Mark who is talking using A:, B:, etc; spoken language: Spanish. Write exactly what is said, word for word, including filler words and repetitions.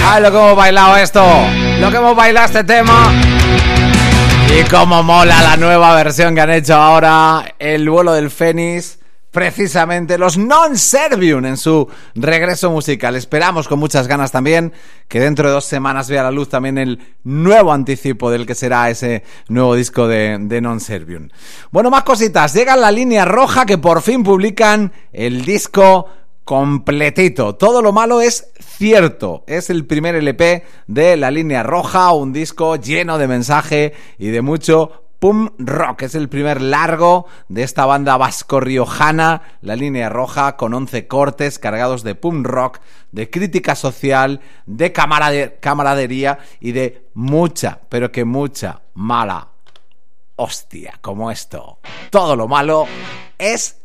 A: ¡Ay, lo que hemos bailado esto! Lo que hemos bailado este tema. Y cómo mola la nueva versión que han hecho ahora, El vuelo del Fénix. Precisamente los Non Servium en su regreso musical. Esperamos con muchas ganas también que dentro de dos semanas vea la luz también el nuevo anticipo del que será ese nuevo disco de, de Non Servium. Bueno, más cositas. Llega La Línea Roja, que por fin publican el disco completito. Todo lo malo es cierto. Es el primer L P de La Línea Roja, un disco lleno de mensaje y de mucho Pum Rock. Es el primer largo de esta banda vasco-riojana, La Línea Roja, con once cortes cargados de pum rock, de crítica social, de camarade- camaradería y de mucha, pero que mucha mala hostia, como esto. Todo lo malo es